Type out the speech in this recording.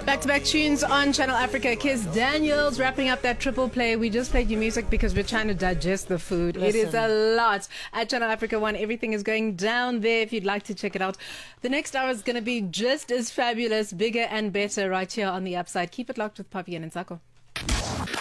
Back-to-back tunes on Channel Africa. Kiss Daniels wrapping up that triple play. We just played you music because we're trying to digest the food. It is a lot. At Channel Africa 1, everything is going down there if you'd like to check it out. The next hour is going to be just as fabulous, bigger and better right here on the upside. Keep it locked with Papi and Nsako.